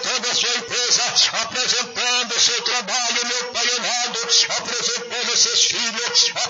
apresentando a sua empresa, apresentando o seu trabalho, meu Pai amado, apresentando esses filhos,